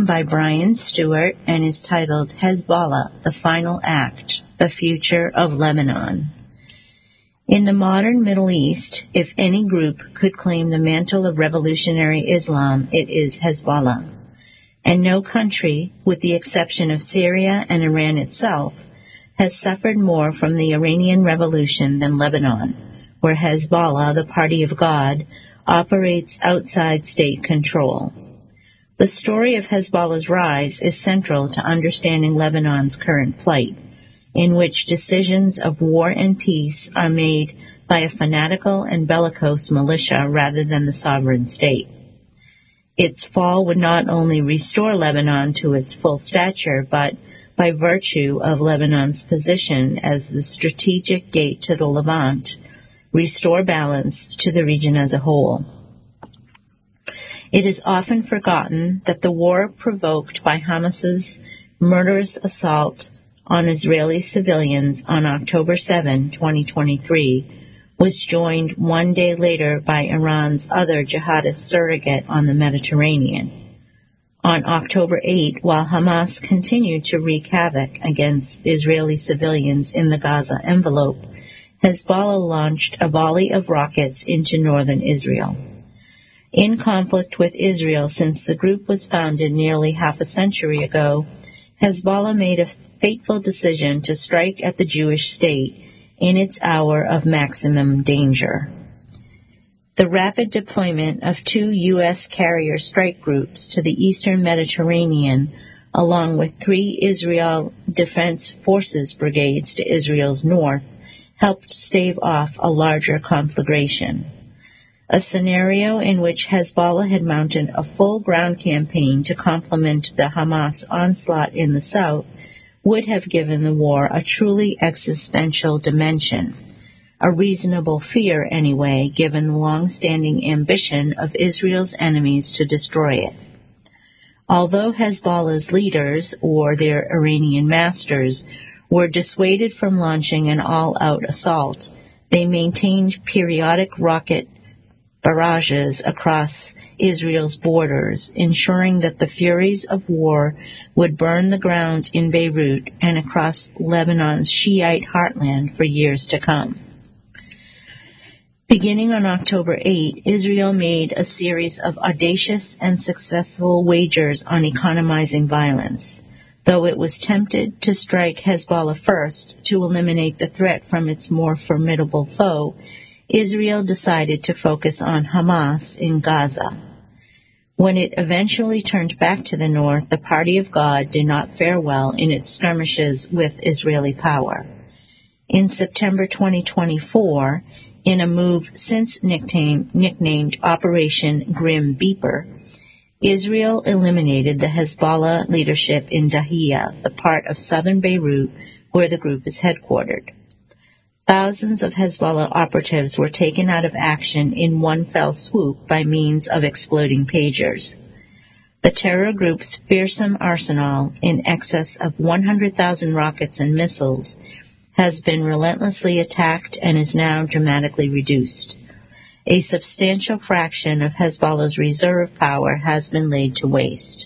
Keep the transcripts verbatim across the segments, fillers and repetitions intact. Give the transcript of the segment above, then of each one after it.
written by Brian Stewart and is titled Hezbollah, the Final Act, The Future of Lebanon. In the modern Middle East, if any group could claim the mantle of revolutionary Islam, it is Hezbollah. And no country, with the exception of Syria and Iran itself, has suffered more from the Iranian Revolution than Lebanon, where Hezbollah, the Party of God, operates outside state control. The story of Hezbollah's rise is central to understanding Lebanon's current plight, in which decisions of war and peace are made by a fanatical and bellicose militia rather than the sovereign state. Its fall would not only restore Lebanon to its full stature, but, by virtue of Lebanon's position as the strategic gate to the Levant, restore balance to the region as a whole. It is often forgotten that the war provoked by Hamas's murderous assault on Israeli civilians on October seventh, twenty twenty-three, was joined one day later by Iran's other jihadist surrogate on the Mediterranean. On October eighth, while Hamas continued to wreak havoc against Israeli civilians in the Gaza envelope, Hezbollah launched a volley of rockets into northern Israel. In conflict with Israel since the group was founded nearly half a century ago, Hezbollah made a fateful decision to strike at the Jewish state in its hour of maximum danger. The rapid deployment of two U S carrier strike groups to the eastern Mediterranean, along with three Israel Defense Forces brigades to Israel's north, helped stave off a larger conflagration. A scenario in which Hezbollah had mounted a full ground campaign to complement the Hamas onslaught in the south would have given the war a truly existential dimension, a reasonable fear anyway, given the long-standing ambition of Israel's enemies to destroy it. Although Hezbollah's leaders, or their Iranian masters, were dissuaded from launching an all-out assault, they maintained periodic rocket barrages across Israel's borders, ensuring that the furies of war would burn the ground in Beirut and across Lebanon's Shiite heartland for years to come. Beginning on October eighth, Israel made a series of audacious and successful wagers on economizing violence. Though it was tempted to strike Hezbollah first to eliminate the threat from its more formidable foe, Israel decided to focus on Hamas in Gaza. When it eventually turned back to the north, the Party of God did not fare well in its skirmishes with Israeli power. In September twenty twenty-four, in a move since nicknamed, nicknamed Operation Grim Beeper, Israel eliminated the Hezbollah leadership in Dahiya, the part of southern Beirut where the group is headquartered. Thousands of Hezbollah operatives were taken out of action in one fell swoop by means of exploding pagers. The terror group's fearsome arsenal, in excess of one hundred thousand rockets and missiles, has been relentlessly attacked and is now dramatically reduced. A substantial fraction of Hezbollah's reserve power has been laid to waste.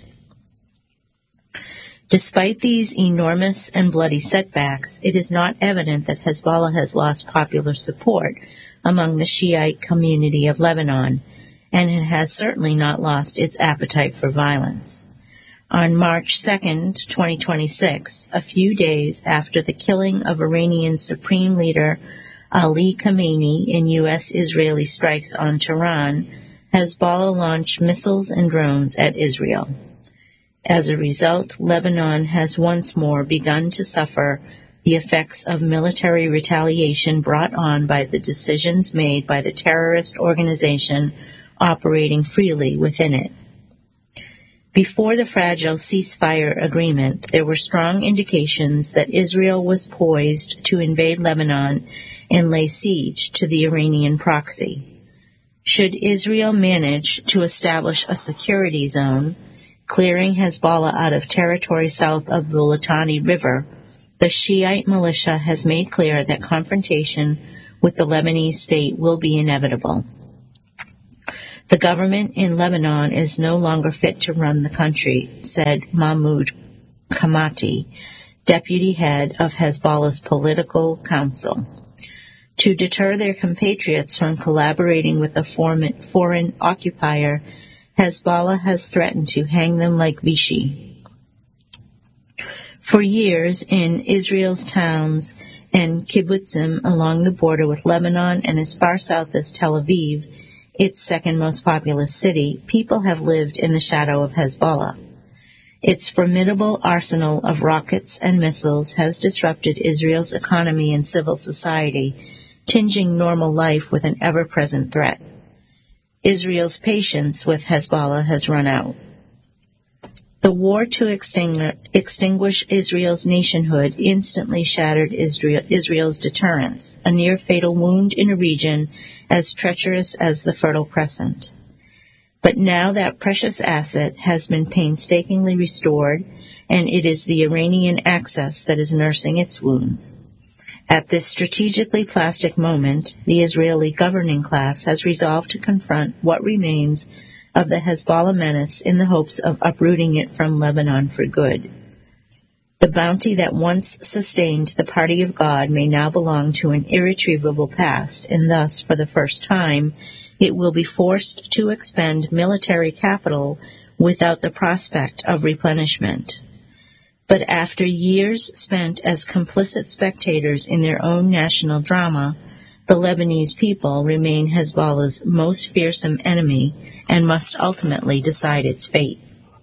Despite these enormous and bloody setbacks, it is not evident that Hezbollah has lost popular support among the Shiite community of Lebanon, and it has certainly not lost its appetite for violence. On March second, twenty twenty-six, a few days after the killing of Iranian Supreme Leader Ali Khamenei in U S-Israeli strikes on Tehran, Hezbollah launched missiles and drones at Israel. As a result, Lebanon has once more begun to suffer the effects of military retaliation brought on by the decisions made by the terrorist organization operating freely within it. Before the fragile ceasefire agreement, there were strong indications that Israel was poised to invade Lebanon and lay siege to the Iranian proxy. Should Israel manage to establish a security zone, clearing Hezbollah out of territory south of the Litani River, the Shiite militia has made clear that confrontation with the Lebanese state will be inevitable. The government in Lebanon is no longer fit to run the country, said Mahmoud Kamati, deputy head of Hezbollah's political council. To deter their compatriots from collaborating with the foreign, foreign occupier, Hezbollah has threatened to hang them like Vichy. For years, in Israel's towns and kibbutzim along the border with Lebanon and as far south as Tel Aviv, its second most populous city, people have lived in the shadow of Hezbollah. Its formidable arsenal of rockets and missiles has disrupted Israel's economy and civil society, tinging normal life with an ever-present threat. Israel's patience with Hezbollah has run out. The war to extingu- extinguish Israel's nationhood instantly shattered Israel- Israel's deterrence, a near-fatal wound in a region as treacherous as the Fertile Crescent. But now that precious asset has been painstakingly restored, and it is the Iranian Axis that is nursing its wounds. At this strategically plastic moment, the Israeli governing class has resolved to confront what remains of the Hezbollah menace in the hopes of uprooting it from Lebanon for good. The bounty that once sustained the Party of God may now belong to an irretrievable past, and thus, for the first time, it will be forced to expend military capital without the prospect of replenishment. But after years spent as complicit spectators in their own national drama, the Lebanese people remain Hezbollah's most fearsome enemy and must ultimately decide its fate.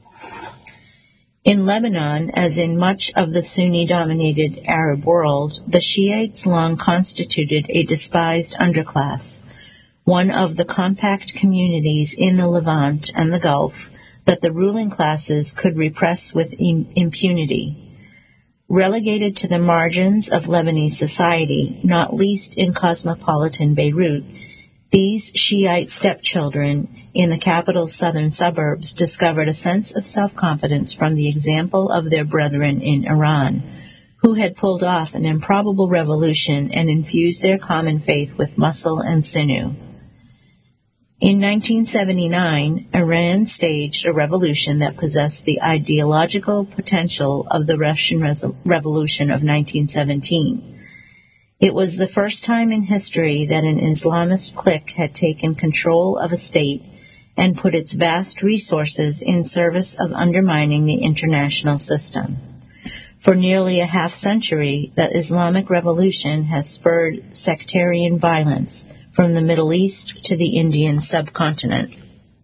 In Lebanon, as in much of the Sunni-dominated Arab world, the Shiites long constituted a despised underclass, one of the compact communities in the Levant and the Gulf that the ruling classes could repress with impunity. Relegated to the margins of Lebanese society, not least in cosmopolitan Beirut, these Shiite stepchildren in the capital's southern suburbs discovered a sense of self-confidence from the example of their brethren in Iran, who had pulled off an improbable revolution and infused their common faith with muscle and sinew. In nineteen seventy-nine, Iran staged a revolution that possessed the ideological potential of the Russian Revolution of nineteen seventeen. It was the first time in history that an Islamist clique had taken control of a state and put its vast resources in service of undermining the international system. For nearly a half century, the Islamic Revolution has spurred sectarian violence from the Middle East to the Indian subcontinent.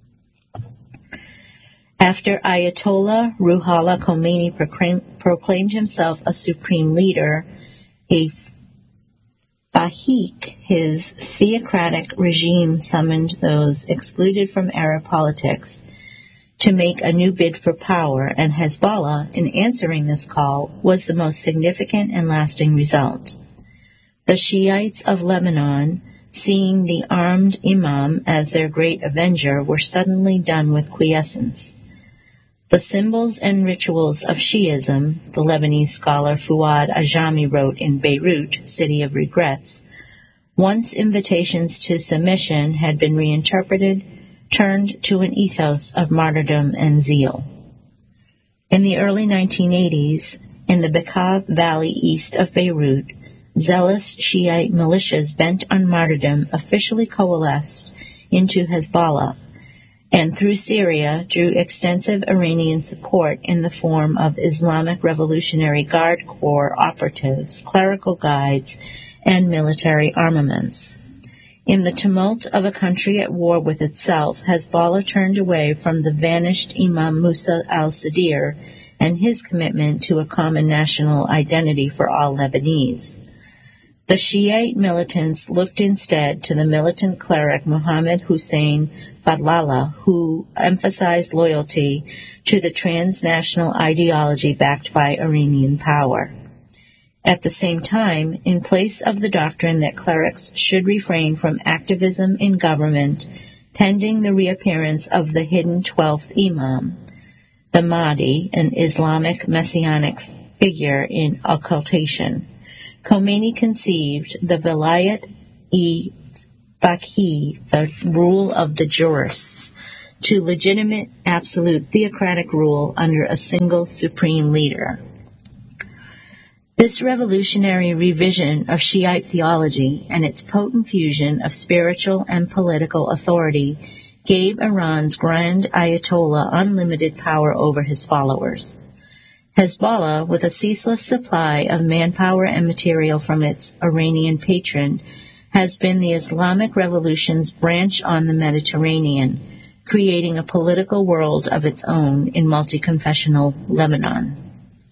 After Ayatollah Ruhollah Khomeini proclaimed himself a supreme leader, a Bahik, his theocratic regime summoned those excluded from Arab politics to make a new bid for power, and Hezbollah, in answering this call, was the most significant and lasting result. The Shiites of Lebanon, seeing the armed imam as their great avenger, were suddenly done with quiescence. The symbols and rituals of Shi'ism, the Lebanese scholar Fuad Ajami wrote in Beirut, City of Regrets, once invitations to submission had been reinterpreted, turned to an ethos of martyrdom and zeal. In the early nineteen eighties, in the Bekaa Valley east of Beirut, zealous Shiite militias bent on martyrdom officially coalesced into Hezbollah, and through Syria drew extensive Iranian support in the form of Islamic Revolutionary Guard Corps operatives, clerical guides, and military armaments. In the tumult of a country at war with itself, Hezbollah turned away from the vanished Imam Musa al-Sadir and his commitment to a common national identity for all Lebanese. The Shiite militants looked instead to the militant cleric Mohammed Hussein Fadlallah, who emphasized loyalty to the transnational ideology backed by Iranian power. At the same time, in place of the doctrine that clerics should refrain from activism in government pending the reappearance of the hidden twelfth Imam, the Mahdi, an Islamic messianic figure in occultation, Khomeini conceived the Vilayat-e Faqih, the rule of the jurists, to legitimate, absolute, theocratic rule under a single supreme leader. This revolutionary revision of Shiite theology and its potent fusion of spiritual and political authority gave Iran's Grand Ayatollah unlimited power over his followers. Hezbollah, with a ceaseless supply of manpower and material from its Iranian patron, has been the Islamic Revolution's branch on the Mediterranean, creating a political world of its own in multi-confessional Lebanon.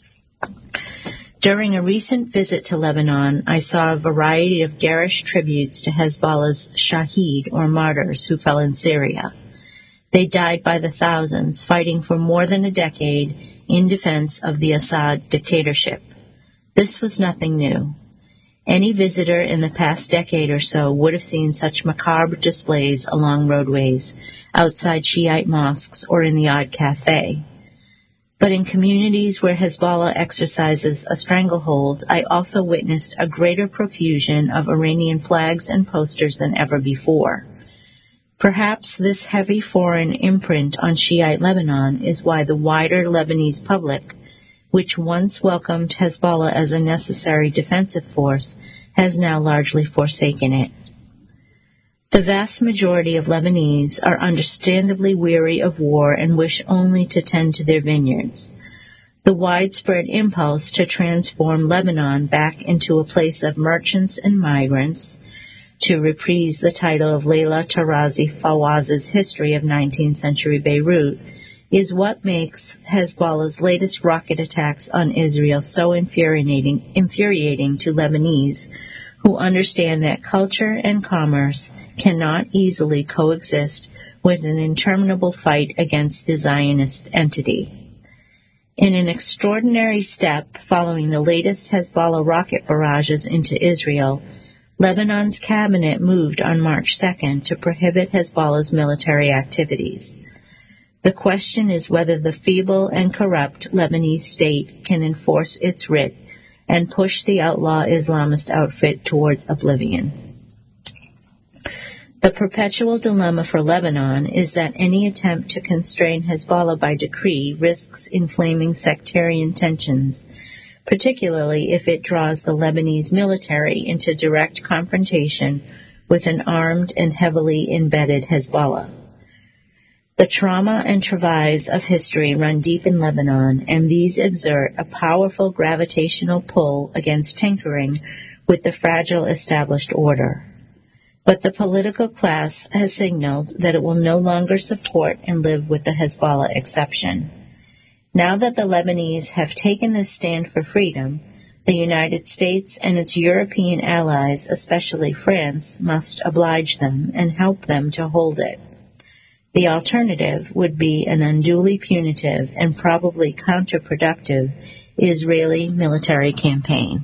During a recent visit to Lebanon, I saw a variety of garish tributes to Hezbollah's shaheed, or martyrs, who fell in Syria. They died by the thousands, fighting for more than a decade in defense of the Assad dictatorship. This was nothing new. Any visitor in the past decade or so would have seen such macabre displays along roadways, outside Shiite mosques, or in the odd cafe. But in communities where Hezbollah exercises a stranglehold, I also witnessed a greater profusion of Iranian flags and posters than ever before. Perhaps this heavy foreign imprint on Shiite Lebanon is why the wider Lebanese public, which once welcomed Hezbollah as a necessary defensive force, has now largely forsaken it. The vast majority of Lebanese are understandably weary of war and wish only to tend to their vineyards. The widespread impulse to transform Lebanon back into a place of merchants and migrants, to reprise the title of Leila Tarazi Fawaz's History of nineteenth century Beirut, is what makes Hezbollah's latest rocket attacks on Israel so infuriating, infuriating to Lebanese, who understand that culture and commerce cannot easily coexist with an interminable fight against the Zionist entity. In an extraordinary step following the latest Hezbollah rocket barrages into Israel, Lebanon's cabinet moved on March second to prohibit Hezbollah's military activities. The question is whether the feeble and corrupt Lebanese state can enforce its writ and push the outlaw Islamist outfit towards oblivion. The perpetual dilemma for Lebanon is that any attempt to constrain Hezbollah by decree risks inflaming sectarian tensions, particularly if it draws the Lebanese military into direct confrontation with an armed and heavily embedded Hezbollah. The trauma and travails of history run deep in Lebanon, and these exert a powerful gravitational pull against tinkering with the fragile established order. But the political class has signaled that it will no longer support and live with the Hezbollah exception. Now that the Lebanese have taken this stand for freedom, the United States and its European allies, especially France, must oblige them and help them to hold it. The alternative would be an unduly punitive and probably counterproductive Israeli military campaign.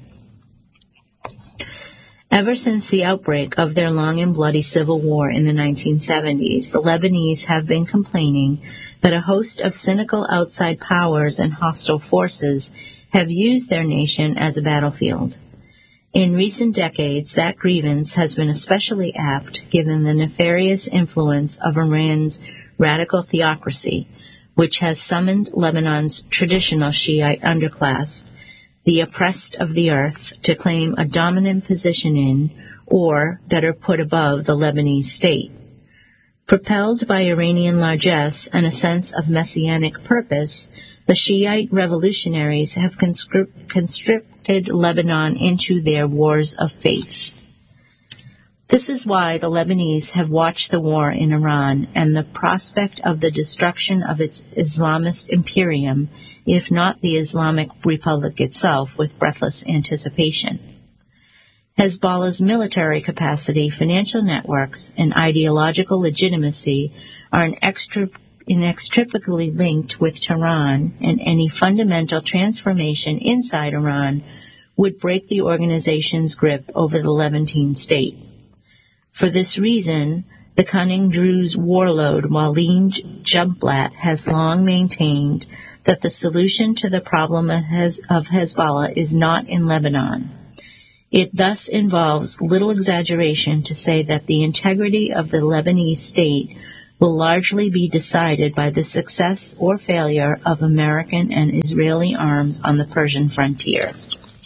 Ever since the outbreak of their long and bloody civil war in the nineteen seventies, the Lebanese have been complaining that a host of cynical outside powers and hostile forces have used their nation as a battlefield. In recent decades, that grievance has been especially apt given the nefarious influence of Iran's radical theocracy, which has summoned Lebanon's traditional Shiite underclass, the oppressed of the earth, to claim a dominant position in, or, better put, above the Lebanese state. Propelled by Iranian largesse and a sense of messianic purpose, the Shiite revolutionaries have conscript, conscripted Lebanon into their wars of faith. This is why the Lebanese have watched the war in Iran and the prospect of the destruction of its Islamist imperium, if not the Islamic Republic itself, with breathless anticipation. Hezbollah's military capacity, financial networks, and ideological legitimacy are inextricably linked with Tehran, and any fundamental transformation inside Iran would break the organization's grip over the Levantine state. For this reason, the cunning Druze warlord Walid Jumblat has long maintained that the solution to the problem of Hezbollah is not in Lebanon. It thus involves little exaggeration to say that the integrity of the Lebanese state will largely be decided by the success or failure of American and Israeli arms on the Persian frontier.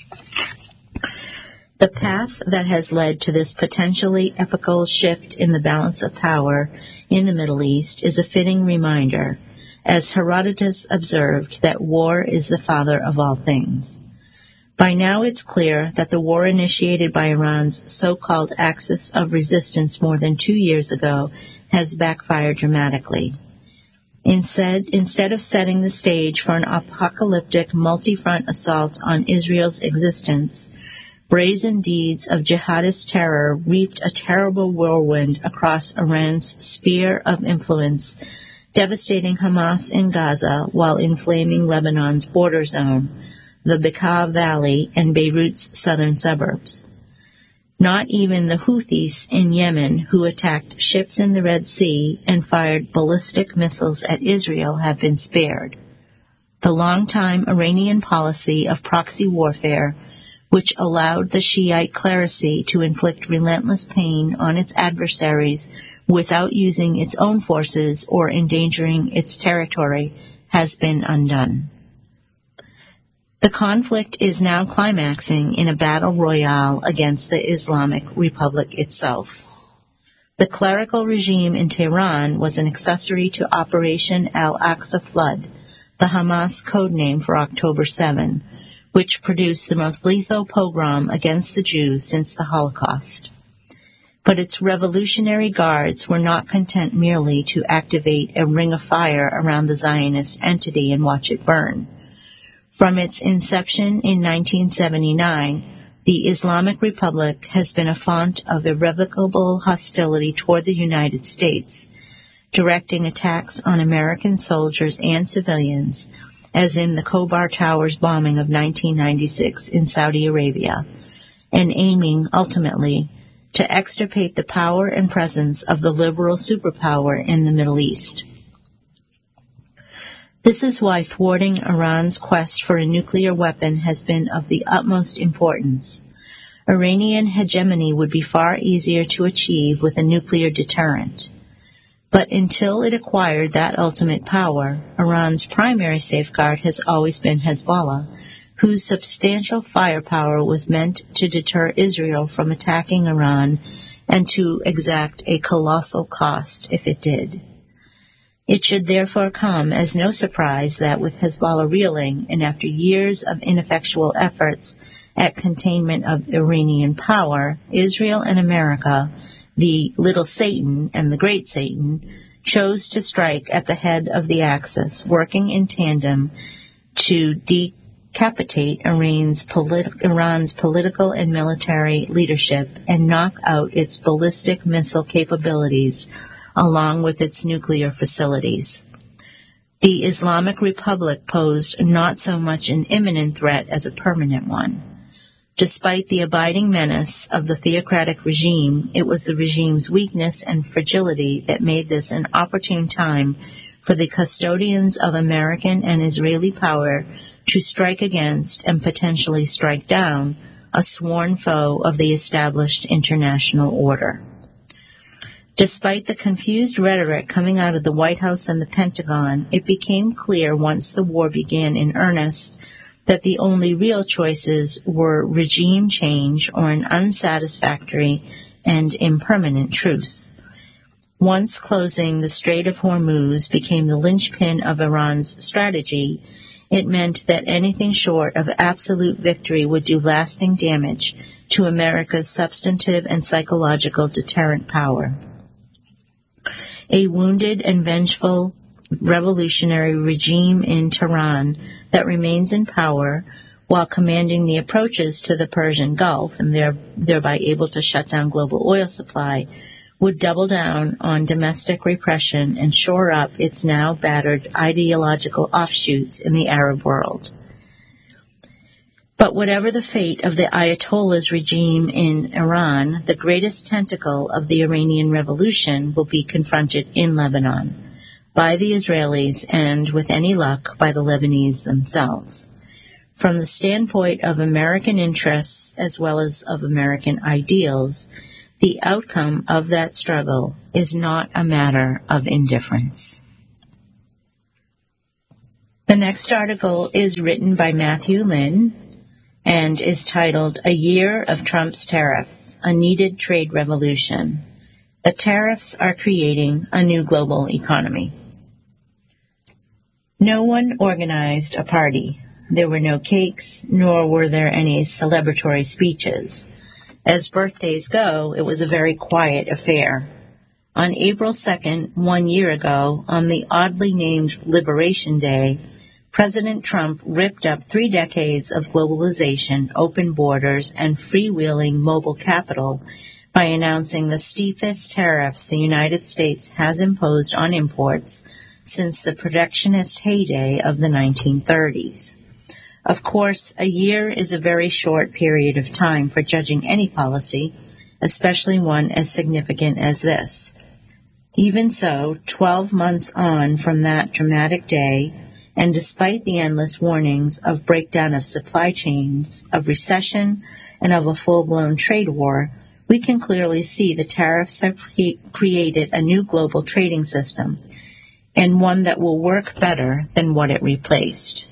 The path that has led to this potentially epochal shift in the balance of power in the Middle East is a fitting reminder, as Herodotus observed, that war is the father of all things. By now it's clear that the war initiated by Iran's so-called Axis of Resistance more than two years ago has backfired dramatically. Instead, instead of setting the stage for an apocalyptic multi-front assault on Israel's existence, brazen deeds of jihadist terror reaped a terrible whirlwind across Iran's sphere of influence, devastating Hamas in Gaza while inflaming Lebanon's border zone, the Bekaa Valley, and Beirut's southern suburbs. Not even the Houthis in Yemen, who attacked ships in the Red Sea and fired ballistic missiles at Israel, have been spared. The long-time Iranian policy of proxy warfare, which allowed the Shiite clerisy to inflict relentless pain on its adversaries without using its own forces or endangering its territory, has been undone. The conflict is now climaxing in a battle royale against the Islamic Republic itself. The clerical regime in Tehran was an accessory to Operation Al-Aqsa Flood, the Hamas codename for October seventh, which produced the most lethal pogrom against the Jews since the Holocaust. But its Revolutionary Guards were not content merely to activate a ring of fire around the Zionist entity and watch it burn. From its inception in nineteen seventy-nine, the Islamic Republic has been a font of irrevocable hostility toward the United States, directing attacks on American soldiers and civilians, as in the Khobar Towers bombing of nineteen ninety-six in Saudi Arabia, and aiming, ultimately, to extirpate the power and presence of the liberal superpower in the Middle East. This is why thwarting Iran's quest for a nuclear weapon has been of the utmost importance. Iranian hegemony would be far easier to achieve with a nuclear deterrent. But until it acquired that ultimate power, Iran's primary safeguard has always been Hezbollah, whose substantial firepower was meant to deter Israel from attacking Iran and to exact a colossal cost if it did. It should therefore come as no surprise that with Hezbollah reeling, and after years of ineffectual efforts at containment of Iranian power, Israel and America, the little Satan and the great Satan, chose to strike at the head of the axis, working in tandem to decapitate Iran's, politi- Iran's political and military leadership and knock out its ballistic missile capabilities along with its nuclear facilities. The Islamic Republic posed not so much an imminent threat as a permanent one. Despite the abiding menace of the theocratic regime, it was the regime's weakness and fragility that made this an opportune time for the custodians of American and Israeli power to strike against and potentially strike down a sworn foe of the established international order. Despite the confused rhetoric coming out of the White House and the Pentagon, it became clear once the war began in earnest that the only real choices were regime change or an unsatisfactory and impermanent truce. Once closing the Strait of Hormuz became the linchpin of Iran's strategy, it meant that anything short of absolute victory would do lasting damage to America's substantive and psychological deterrent power. A wounded and vengeful revolutionary regime in Tehran that remains in power while commanding the approaches to the Persian Gulf and there, thereby able to shut down global oil supply, would double down on domestic repression and shore up its now battered ideological offshoots in the Arab world. But whatever the fate of the Ayatollah's regime in Iran, the greatest tentacle of the Iranian Revolution will be confronted in Lebanon by the Israelis and, with any luck, by the Lebanese themselves. From the standpoint of American interests as well as of American ideals, the outcome of that struggle is not a matter of indifference. The next article is written by Matthew Lin and is titled A Year of Trump's Tariffs, a Needed Trade Revolution. The tariffs are creating a new global economy. No one organized a party. There were no cakes, nor were there any celebratory speeches. As birthdays go, it was a very quiet affair. On April second, one year ago, on the oddly named Liberation Day, President Trump ripped up three decades of globalization, open borders, and freewheeling mobile capital by announcing the steepest tariffs the United States has imposed on imports since the protectionist heyday of the nineteen thirties. Of course, a year is a very short period of time for judging any policy, especially one as significant as this. Even so, twelve months on from that dramatic day, and despite the endless warnings of breakdown of supply chains, of recession, and of a full-blown trade war, we can clearly see the tariffs have cre- created a new global trading system, and one that will work better than what it replaced.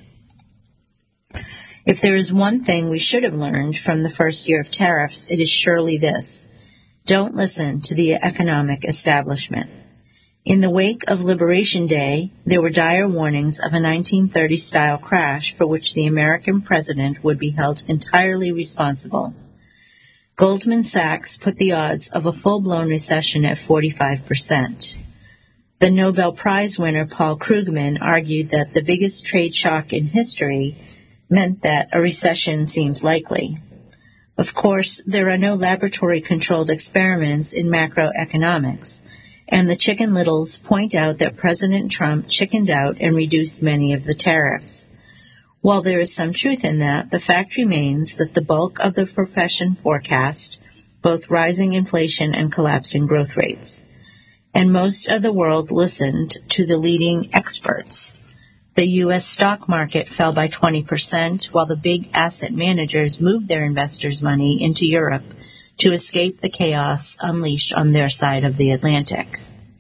If there is one thing we should have learned from the first year of tariffs, it is surely this: don't listen to the economic establishment. In the wake of Liberation Day, there were dire warnings of a nineteen thirties-style crash for which the American president would be held entirely responsible. Goldman Sachs put the odds of a full-blown recession at forty-five percent. The Nobel Prize winner Paul Krugman argued that the biggest trade shock in history meant that a recession seems likely. Of course, there are no laboratory-controlled experiments in macroeconomics, and the Chicken Littles point out that President Trump chickened out and reduced many of the tariffs. While there is some truth in that, the fact remains that the bulk of the profession forecast both rising inflation and collapsing growth rates. And most of the world listened to the leading experts. The U S stock market fell by twenty percent, while the big asset managers moved their investors' money into Europe to escape the chaos unleashed on their side of the Atlantic.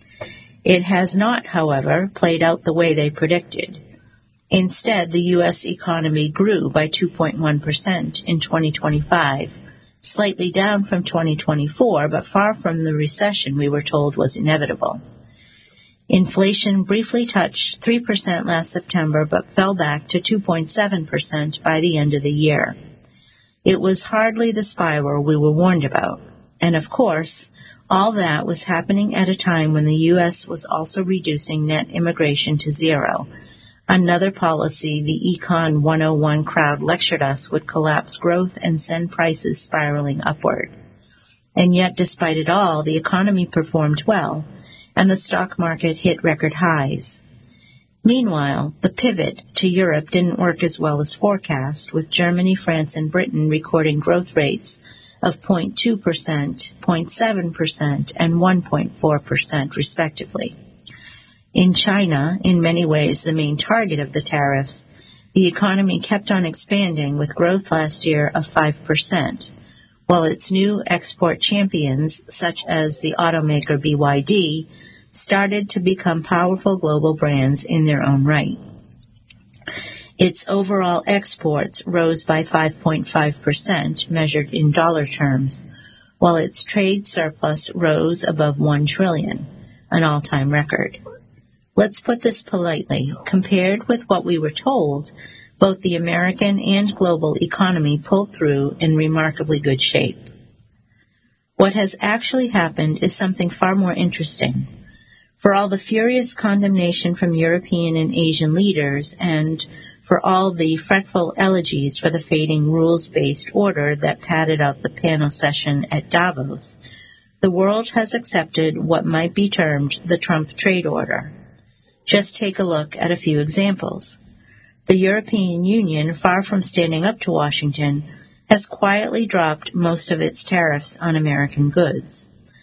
It has not, however, played out the way they predicted. Instead, the U S economy grew by two point one percent in twenty twenty-five, slightly down from twenty twenty-four, but far from the recession we were told was inevitable. Inflation briefly touched three percent last September, but fell back to two point seven percent by the end of the year. It was hardly the spiral we were warned about. And of course, all that was happening at a time when the U S was also reducing net immigration to zero, another policy the Econ one oh one crowd lectured us would collapse growth and send prices spiraling upward. And yet, despite it all, the economy performed well, and the stock market hit record highs. Meanwhile, the pivot to Europe didn't work as well as forecast, with Germany, France, and Britain recording growth rates of zero point two percent, zero point seven percent, and one point four percent respectively. In China, in many ways the main target of the tariffs, the economy kept on expanding with growth last year of five percent, while its new export champions, such as the automaker B Y D, started to become powerful global brands in their own right. Its overall exports rose by five point five percent, measured in dollar terms, while its trade surplus rose above one trillion dollars, an all-time record. Let's put this politely. Compared with what we were told, both the American and global economy pulled through in remarkably good shape. What has actually happened is something far more interesting. For all the furious condemnation from European and Asian leaders, and for all the fretful elegies for the fading rules-based order that padded out the panel session at Davos, the world has accepted what might be termed the Trump trade order. Just take a look at a few examples. The European Union, far from standing up to Washington, has quietly dropped most of its tariffs on American goods.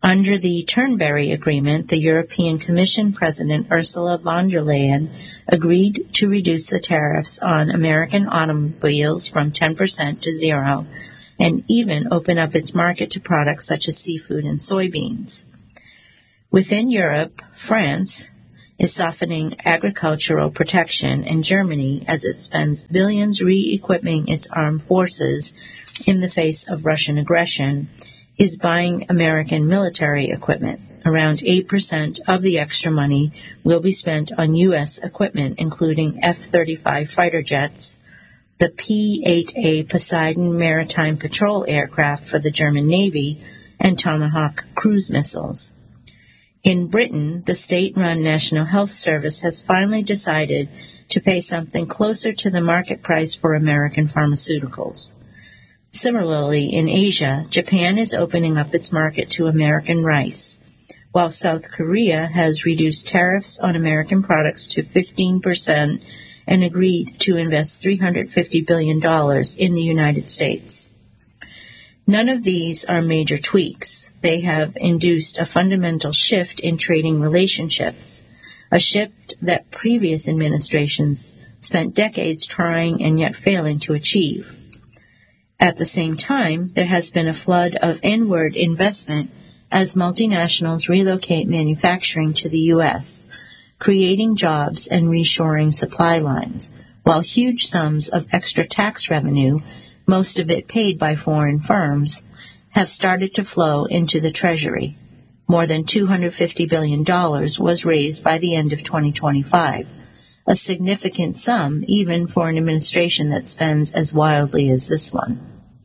Under the Turnberry Agreement, the European Commission President Ursula von der Leyen agreed to reduce the tariffs on American automobiles from ten percent to zero, and even open up its market to products such as seafood and soybeans. Within Europe, France is softening agricultural protection, and Germany, as it spends billions re-equipping its armed forces in the face of Russian aggression, is buying American military equipment. Around eight percent of the extra money will be spent on U S equipment, including F thirty-five fighter jets, the P eight A Poseidon maritime patrol aircraft for the German Navy, and Tomahawk cruise missiles. In Britain, the state-run National Health Service has finally decided to pay something closer to the market price for American pharmaceuticals. Similarly, in Asia, Japan is opening up its market to American rice, while South Korea has reduced tariffs on American products to fifteen percent and agreed to invest three hundred fifty billion dollars in the United States. None of these are major tweaks. They have induced a fundamental shift in trading relationships, a shift that previous administrations spent decades trying and yet failing to achieve. At the same time, there has been a flood of inward investment as multinationals relocate manufacturing to the U S, creating jobs and reshoring supply lines, while huge sums of extra tax revenue, most of it paid by foreign firms, have started to flow into the Treasury. More than two hundred fifty billion dollars was raised by the end of twenty twenty-five, a significant sum even for an administration that spends as wildly as this one.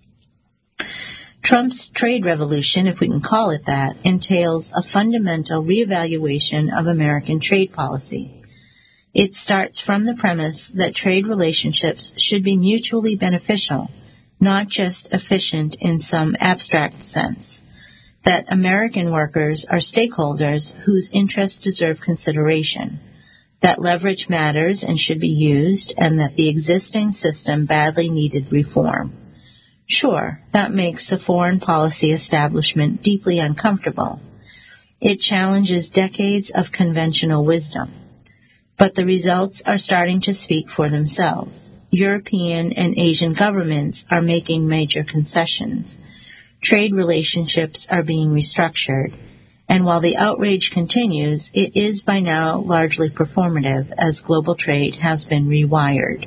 Trump's trade revolution, if we can call it that, entails a fundamental reevaluation of American trade policy. It starts from the premise that trade relationships should be mutually beneficial, not just efficient in some abstract sense, that American workers are stakeholders whose interests deserve consideration, that leverage matters and should be used, and that the existing system badly needed reform. Sure, that makes the foreign policy establishment deeply uncomfortable. It challenges decades of conventional wisdom. But the results are starting to speak for themselves. European and Asian governments are making major concessions. Trade relationships are being restructured. And while the outrage continues, it is by now largely performative, as global trade has been rewired.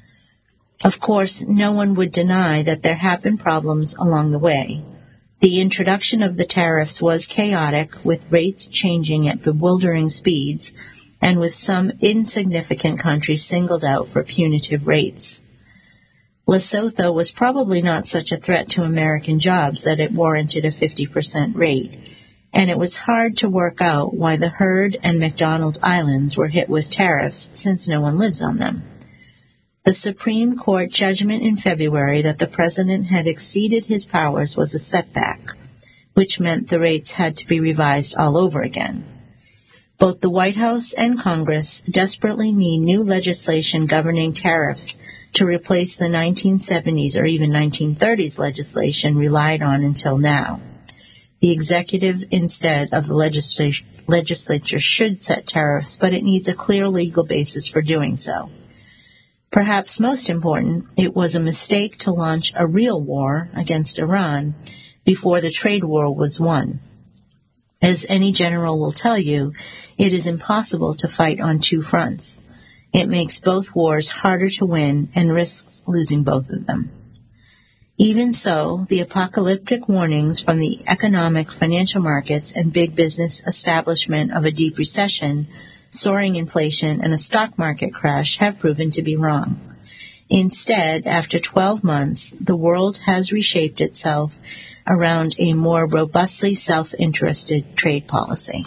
Of course, no one would deny that there have been problems along the way. The introduction of the tariffs was chaotic, with rates changing at bewildering speeds, and with some insignificant countries singled out for punitive rates. Lesotho was probably not such a threat to American jobs that it warranted a fifty percent rate, and it was hard to work out why the Heard and McDonald Islands were hit with tariffs, since no one lives on them. The Supreme Court judgment in February that the president had exceeded his powers was a setback, which meant the rates had to be revised all over again. Both the White House and Congress desperately need new legislation governing tariffs to replace the nineteen seventies or even nineteen thirties legislation relied on until now. The executive, instead of the legislature, legislature should set tariffs, but it needs a clear legal basis for doing so. Perhaps most important, it was a mistake to launch a real war against Iran before the trade war was won. As any general will tell you, it is impossible to fight on two fronts. It makes both wars harder to win and risks losing both of them. Even so, the apocalyptic warnings from the economic, financial markets and big business establishment of a deep recession, soaring inflation, and a stock market crash have proven to be wrong. Instead, after twelve months, the world has reshaped itself around a more robustly self-interested trade policy.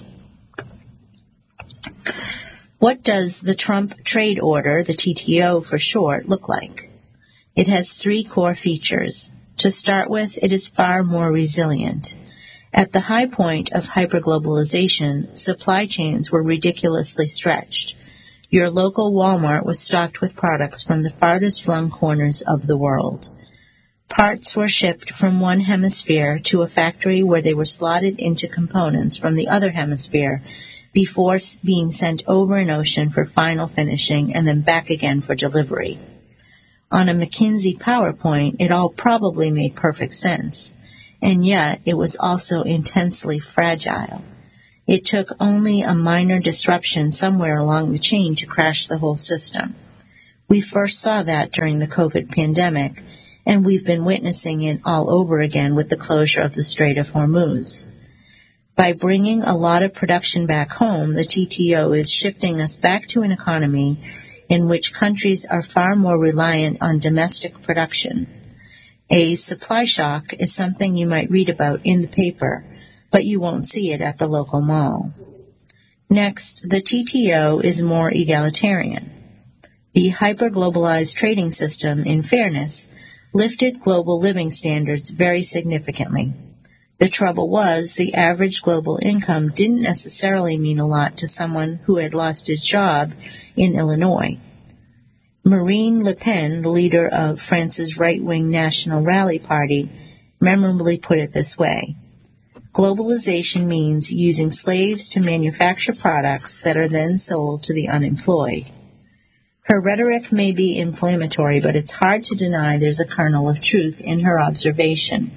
What does the Trump Trade Order, the T T O for short, look like? It has three core features. To start with, it is far more resilient. At the high point of hyperglobalization, supply chains were ridiculously stretched. Your local Walmart was stocked with products from the farthest flung corners of the world. Parts were shipped from one hemisphere to a factory where they were slotted into components from the other hemisphere before being sent over an ocean for final finishing and then back again for delivery. On a McKinsey PowerPoint, it all probably made perfect sense, and yet it was also intensely fragile. It took only a minor disruption somewhere along the chain to crash the whole system. We first saw that during the COVID pandemic, and we've been witnessing it all over again with the closure of the Strait of Hormuz. By bringing a lot of production back home, the T T O is shifting us back to an economy in which countries are far more reliant on domestic production. A supply shock is something you might read about in the paper, but you won't see it at the local mall. Next, the T T O is more egalitarian. The hyper-globalized trading system, in fairness, lifted global living standards very significantly. The trouble was, the average global income didn't necessarily mean a lot to someone who had lost his job in Illinois. Marine Le Pen, the leader of France's right-wing National Rally Party, memorably put it this way: globalization means using slaves to manufacture products that are then sold to the unemployed. Her rhetoric may be inflammatory, but it's hard to deny there's a kernel of truth in her observation.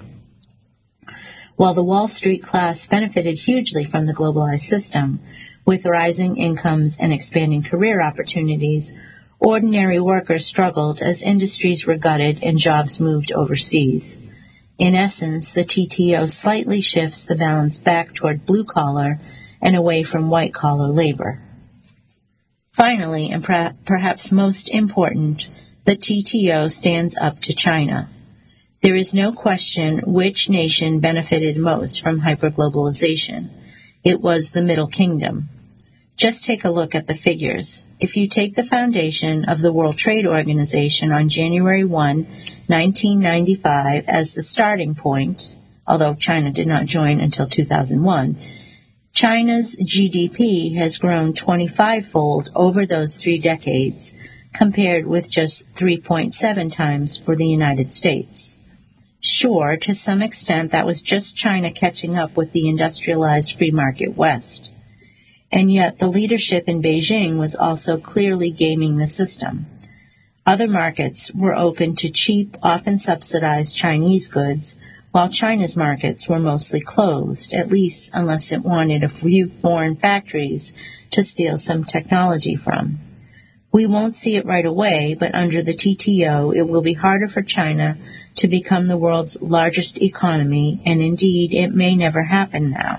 While the Wall Street class benefited hugely from the globalized system, with rising incomes and expanding career opportunities, ordinary workers struggled as industries were gutted and jobs moved overseas. In essence, the T T O slightly shifts the balance back toward blue-collar and away from white-collar labor. Finally, and per- perhaps most important, the T T O stands up to China. There is no question which nation benefited most from hyperglobalization. It was the Middle Kingdom. Just take a look at the figures. If you take the foundation of the World Trade Organization on January first, nineteen ninety-five as the starting point, although China did not join until two thousand one, China's G D P has grown twenty-five-fold over those three decades, compared with just three point seven times for the United States. Sure, to some extent that was just China catching up with the industrialized free market West. And yet the leadership in Beijing was also clearly gaming the system. Other markets were open to cheap, often subsidized Chinese goods, while China's markets were mostly closed, at least unless it wanted a few foreign factories to steal some technology from. We won't see it right away, but under the T T O, it will be harder for China to become the world's largest economy, and indeed, it may never happen now.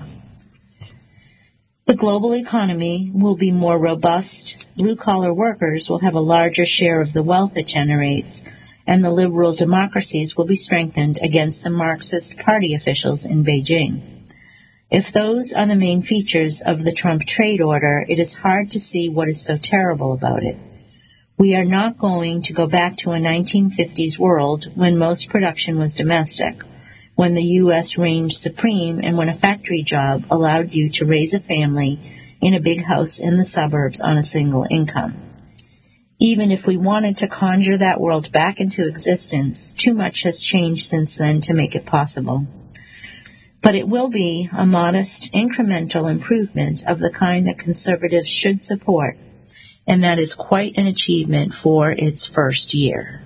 The global economy will be more robust, blue-collar workers will have a larger share of the wealth it generates, and the liberal democracies will be strengthened against the Marxist party officials in Beijing. If those are the main features of the Trump trade order, it is hard to see what is so terrible about it. We are not going to go back to a nineteen fifties world when most production was domestic, when the U S reigned supreme and when a factory job allowed you to raise a family in a big house in the suburbs on a single income. Even if we wanted to conjure that world back into existence, too much has changed since then to make it possible. But it will be a modest, incremental improvement of the kind that conservatives should support, and that is quite an achievement for its first year.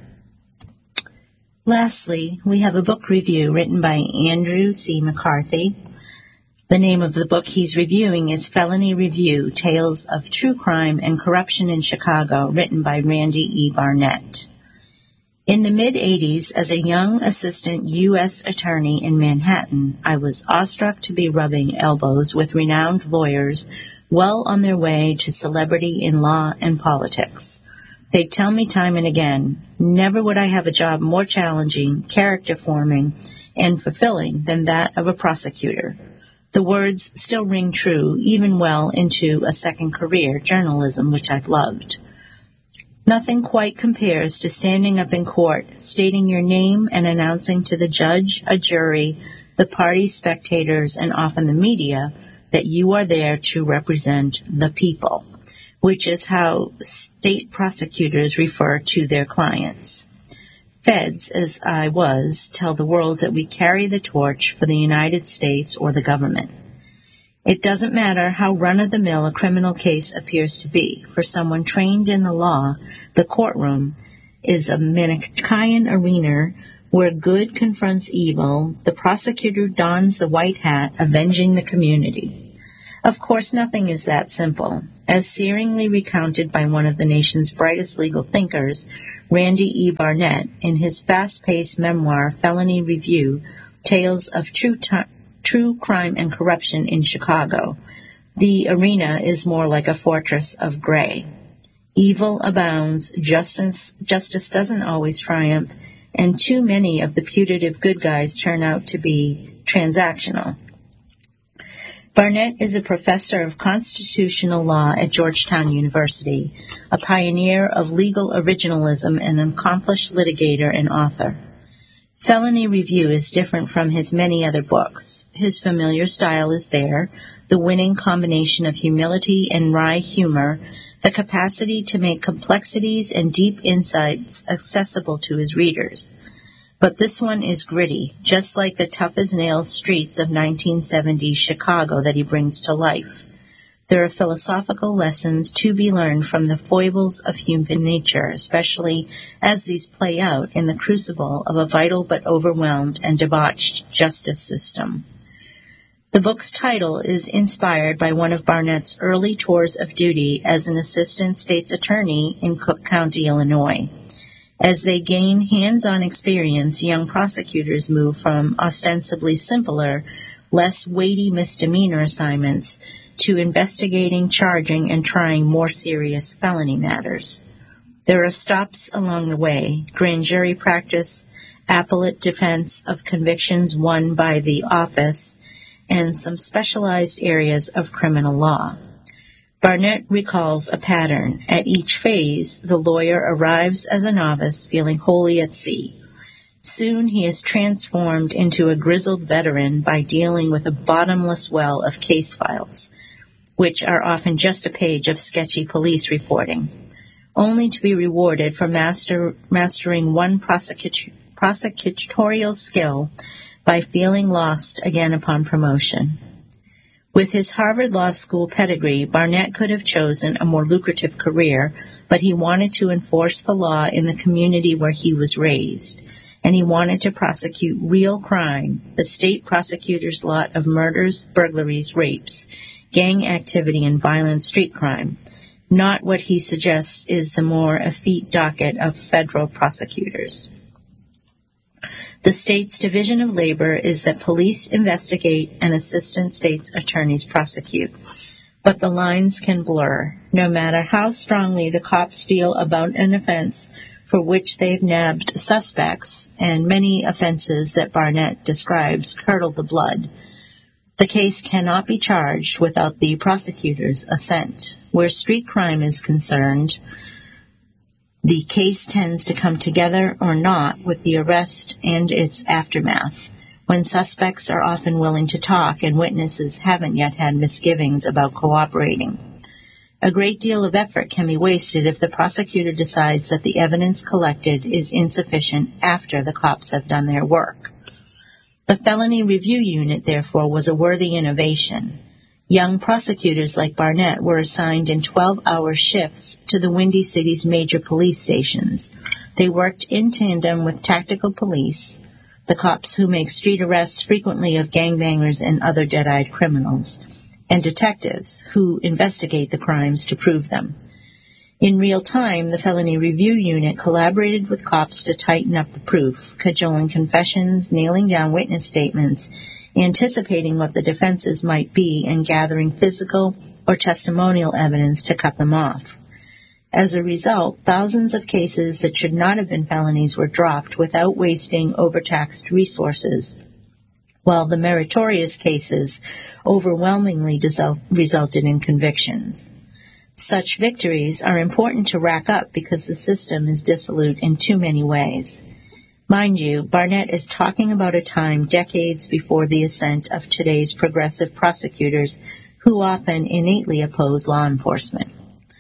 Lastly, we have a book review written by Andrew C. McCarthy. The name of the book he's reviewing is Felony Review, Tales of True Crime and Corruption in Chicago, written by Randy E. Barnett. In the mid-eighties, as a young assistant U S attorney in Manhattan, I was awestruck to be rubbing elbows with renowned lawyers well on their way to celebrity in law and politics. They'd tell me time and again, never would I have a job more challenging, character-forming, and fulfilling than that of a prosecutor. The words still ring true, even well into a second career, journalism, which I've loved. Nothing quite compares to standing up in court, stating your name and announcing to the judge, a jury, the party, spectators, and often the media that you are there to represent the people, which is how state prosecutors refer to their clients. Feds, as I was, tell the world that we carry the torch for the United States or the government. It doesn't matter how run-of-the-mill a criminal case appears to be. For someone trained in the law, the courtroom is a Manichaean arena where good confronts evil. The prosecutor dons the white hat, avenging the community. Of course, nothing is that simple. As searingly recounted by one of the nation's brightest legal thinkers, Randy E. Barnett, in his fast-paced memoir, Felony Review, Tales of True, T- True Crime and Corruption in Chicago, the arena is more like a fortress of gray. Evil abounds, justice, justice doesn't always triumph, and too many of the putative good guys turn out to be transactional. Barnett is a professor of constitutional law at Georgetown University, a pioneer of legal originalism, and an accomplished litigator and author. Felony Review is different from his many other books. His familiar style is there, the winning combination of humility and wry humor, the capacity to make complexities and deep insights accessible to his readers. But this one is gritty, just like the tough-as-nails streets of nineteen seventies Chicago that he brings to life. There are philosophical lessons to be learned from the foibles of human nature, especially as these play out in the crucible of a vital but overwhelmed and debauched justice system. The book's title is inspired by one of Barnett's early tours of duty as an assistant state's attorney in Cook County, Illinois. As they gain hands-on experience, young prosecutors move from ostensibly simpler, less weighty misdemeanor assignments to investigating, charging, and trying more serious felony matters. There are stops along the way: grand jury practice, appellate defense of convictions won by the office, and some specialized areas of criminal law. Barnett recalls a pattern. At each phase, the lawyer arrives as a novice, feeling wholly at sea. Soon he is transformed into a grizzled veteran by dealing with a bottomless well of case files, which are often just a page of sketchy police reporting, only to be rewarded for master, mastering one prosecut- prosecutorial skill by feeling lost again upon promotion. With his Harvard Law School pedigree, Barnett could have chosen a more lucrative career, but he wanted to enforce the law in the community where he was raised, and he wanted to prosecute real crime, the state prosecutor's lot of murders, burglaries, rapes, gang activity, and violent street crime, not what he suggests is the more effete docket of federal prosecutors. The state's division of labor is that police investigate and assistant state's attorneys prosecute. But the lines can blur. No matter how strongly the cops feel about an offense for which they've nabbed suspects, and many offenses that Barnett describes curdle the blood, the case cannot be charged without the prosecutor's assent. Where street crime is concerned, the case tends to come together or not with the arrest and its aftermath, when suspects are often willing to talk and witnesses haven't yet had misgivings about cooperating. A great deal of effort can be wasted if the prosecutor decides that the evidence collected is insufficient after the cops have done their work. The Felony Review Unit, therefore, was a worthy innovation. Young prosecutors like Barnett were assigned in twelve-hour shifts to the Windy City's major police stations. They worked in tandem with tactical police, the cops who make street arrests frequently of gangbangers and other dead-eyed criminals, and detectives who investigate the crimes to prove them. In real time, the Felony Review Unit collaborated with cops to tighten up the proof, cajoling confessions, nailing down witness statements, anticipating what the defenses might be, and gathering physical or testimonial evidence to cut them off. As a result, thousands of cases that should not have been felonies were dropped without wasting overtaxed resources, while the meritorious cases overwhelmingly desult- resulted in convictions. Such victories are important to rack up because the system is dissolute in too many ways. Mind you, Barnett is talking about a time decades before the ascent of today's progressive prosecutors who often innately oppose law enforcement.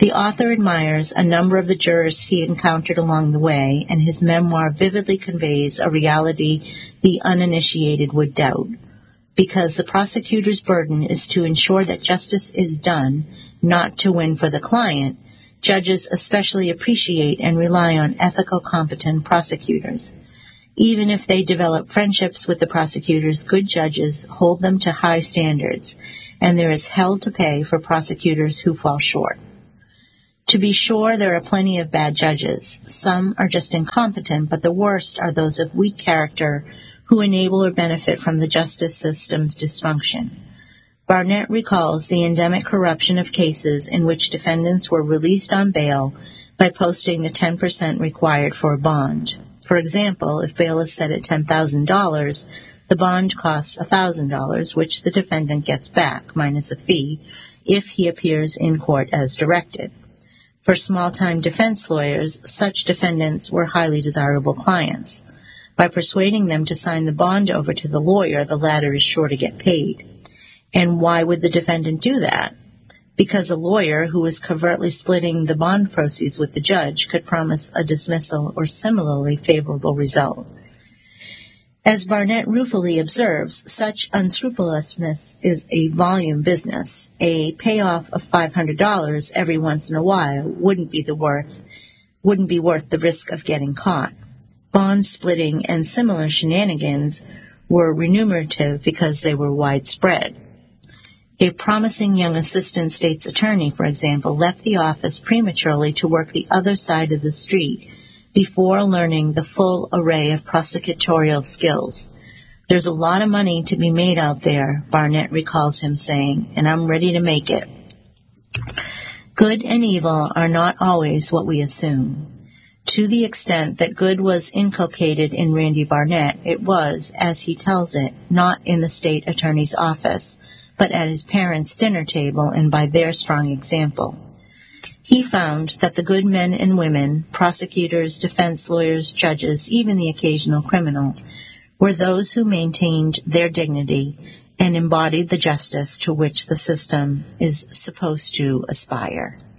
The author admires a number of the jurors he encountered along the way, and his memoir vividly conveys a reality the uninitiated would doubt. Because the prosecutor's burden is to ensure that justice is done, not to win for the client, judges especially appreciate and rely on ethical, competent prosecutors. Even if they develop friendships with the prosecutors, good judges hold them to high standards, and there is hell to pay for prosecutors who fall short. To be sure, there are plenty of bad judges. Some are just incompetent, but the worst are those of weak character who enable or benefit from the justice system's dysfunction. Barnett recalls the endemic corruption of cases in which defendants were released on bail by posting the ten percent required for a bond. For example, if bail is set at ten thousand dollars, the bond costs one thousand dollars, which the defendant gets back, minus a fee, if he appears in court as directed. For small-time defense lawyers, such defendants were highly desirable clients. By persuading them to sign the bond over to the lawyer, the latter is sure to get paid. And why would the defendant do that? Because a lawyer who is covertly splitting the bond proceeds with the judge could promise a dismissal or similarly favorable result. As Barnett ruefully observes, such unscrupulousness is a volume business. A payoff of five hundred dollars every once in a while wouldn't be the worth, wouldn't be worth the risk of getting caught. Bond splitting and similar shenanigans were remunerative because they were widespread. A promising young assistant state's attorney, for example, left the office prematurely to work the other side of the street before learning the full array of prosecutorial skills. There's a lot of money to be made out there, Barnett recalls him saying, and I'm ready to make it. Good and evil are not always what we assume. To the extent that good was inculcated in Randy Barnett, it was, as he tells it, not in the state attorney's office, but at his parents' dinner table and by their strong example. He found that the good men and women, prosecutors, defense lawyers, judges, even the occasional criminal, were those who maintained their dignity and embodied the justice to which the system is supposed to aspire.